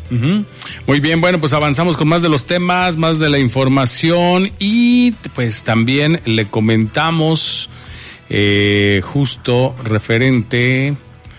Uh-huh. Muy bien, bueno, pues avanzamos con más de los temas, más de la información y pues también le comentamos justo referente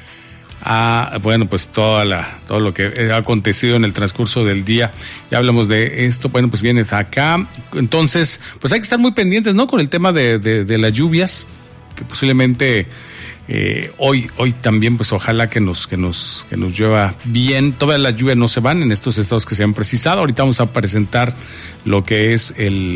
a, bueno, pues todo lo que ha acontecido en el transcurso del día. Ya hablamos de esto, bueno, pues viene acá. Entonces, pues hay que estar muy pendientes, ¿no? Con el tema de las lluvias, que posiblemente hoy también, pues ojalá que nos llueva bien. Todas las lluvias no se van en estos estados que se han precisado. Ahorita vamos a presentar lo que es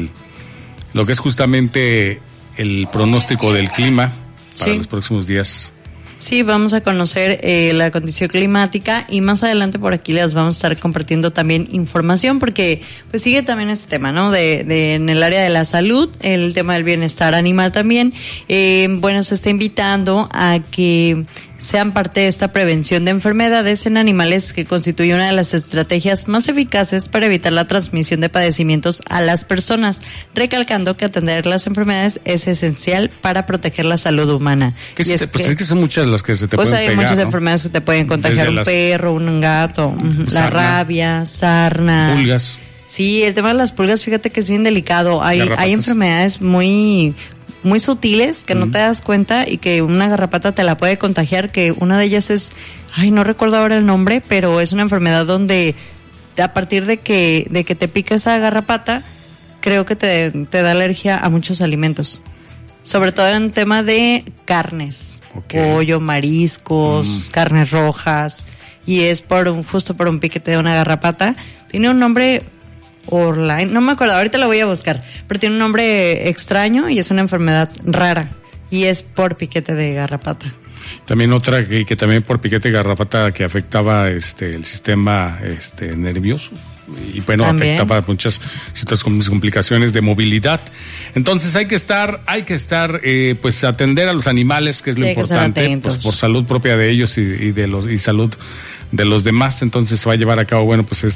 justamente el pronóstico del clima para los próximos días. Sí, vamos a conocer la condición climática y más adelante por aquí les vamos a estar compartiendo también información porque pues sigue también este tema, ¿no? De en el área de la salud, el tema del bienestar animal también. Bueno, se está invitando a que sean parte de esta prevención de enfermedades en animales que constituye una de las estrategias más eficaces para evitar la transmisión de padecimientos a las personas, recalcando que atender las enfermedades es esencial para proteger la salud humana. Pues es que son muchas las que se te pueden pegar, hay muchas ¿no? enfermedades que te pueden contagiar, un perro, un gato, la rabia, sarna. Pulgas. Sí, el tema de las pulgas, fíjate que es bien delicado. Hay enfermedades muy sutiles que no te das cuenta y que una garrapata te la puede contagiar, que una de ellas es, no recuerdo ahora el nombre, pero es una enfermedad donde a partir de que te pica esa garrapata, creo que te da alergia a muchos alimentos. Sobre todo en tema de carnes, pollo, mariscos, carnes rojas, y es justo por un piquete de una garrapata. Tiene un nombre Orline, no me acuerdo, ahorita lo voy a buscar, pero tiene un nombre extraño y es una enfermedad rara y es por piquete de garrapata. También otra que también por piquete de garrapata que afectaba el sistema nervioso y bueno, también afectaba muchas complicaciones de movilidad. Entonces hay que estar pues atender a los animales, que es lo importante, pues por salud propia de ellos y salud de los demás. Entonces se va a llevar a cabo, bueno, pues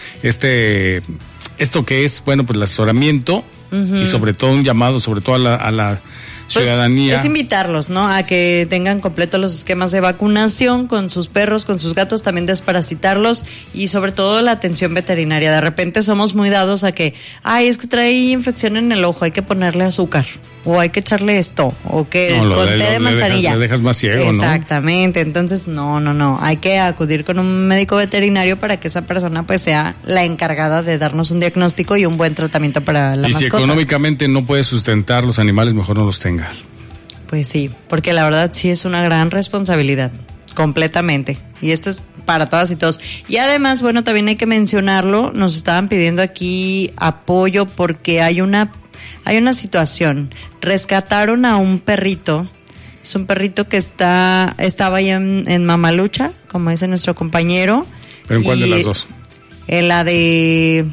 esto que es, bueno, pues el asesoramiento y sobre todo un llamado, sobre todo a la ciudadanía. Es invitarlos, ¿no? A que tengan completos los esquemas de vacunación con sus perros, con sus gatos, también desparasitarlos y sobre todo la atención veterinaria. De repente somos muy dados a que, es que trae infección en el ojo, hay que ponerle azúcar o hay que echarle esto o que con té de manzanilla. Le dejas más ciego, ¿no? Exactamente. Entonces, no. Hay que acudir con un médico veterinario para que esa persona pues sea la encargada de darnos un diagnóstico y un buen tratamiento para la mascota. Y si económicamente no puede sustentar los animales, mejor no los tenga. Pues sí, porque la verdad sí es una gran responsabilidad, completamente. Y esto es para todas y todos. Y además, bueno, también hay que mencionarlo, nos estaban pidiendo aquí apoyo porque hay una situación. Rescataron a un perrito, es un perrito que estaba ahí en Mamalucha, como dice nuestro compañero. ¿Pero en cuál de las dos? En la de,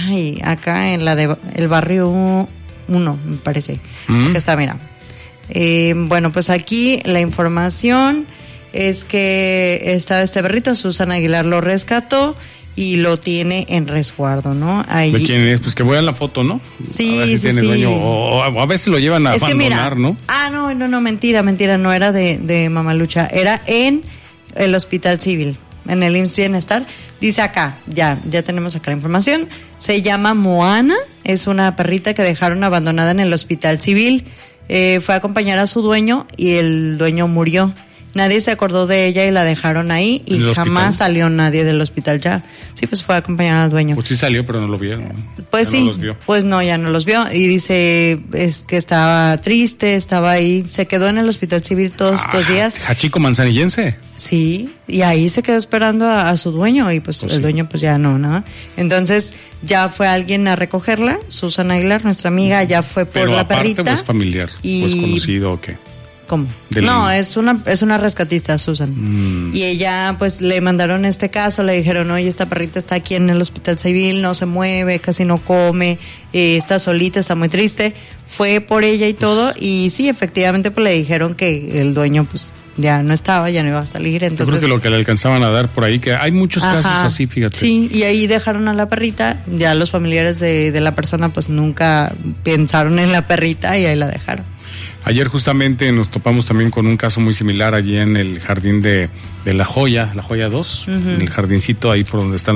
acá en la de el barrio 1, me parece. Acá está, mira. Bueno, pues aquí la información es que estaba este perrito, Susan Aguilar lo rescató y lo tiene en resguardo, ¿no? Ahí. ¿De quién es? Pues que vean la foto, ¿no? Sí, a ver si tiene dueño, o a veces lo llevan a abandonar, ¿no? No, mentira, no era de Mamalucha, era en el Hospital Civil, en el IMSS Bienestar. Dice acá, ya tenemos acá la información, se llama Moana, es una perrita que dejaron abandonada en el Hospital Civil. Fue a acompañar a su dueño y el dueño murió. Nadie se acordó de ella y la dejaron ahí y jamás salió nadie del hospital ya. Sí, pues fue a acompañar al dueño. Pues sí salió, pero no lo vieron. Pues ya sí, pues no, ya no los vio. Y dice que estaba triste, estaba ahí, se quedó en el Hospital Civil todos estos días. ¿Jachico manzanillense? Sí, y ahí se quedó esperando a su dueño y pues el dueño pues ya no. Entonces ya fue alguien a recogerla, Susan Aguilar, nuestra amiga, ya fue por la perrita. Pero aparte, pues familiar, pues conocido o qué. ¿Cómo? No, es una rescatista, Susan. Y ella, pues, le mandaron este caso, le dijeron, oye, esta perrita está aquí en el Hospital Civil, no se mueve, casi no come, está solita, está muy triste. Fue por ella y todo, y sí, efectivamente, pues, le dijeron que el dueño, pues, ya no estaba, ya no iba a salir. Entonces, yo creo que lo que le alcanzaban a dar por ahí, que hay muchos casos así, fíjate. Sí, y ahí dejaron a la perrita, ya los familiares de la persona, pues, nunca pensaron en la perrita y ahí la dejaron. Ayer justamente nos topamos también con un caso muy similar allí en el jardín de La Joya 2, en el jardincito ahí por donde están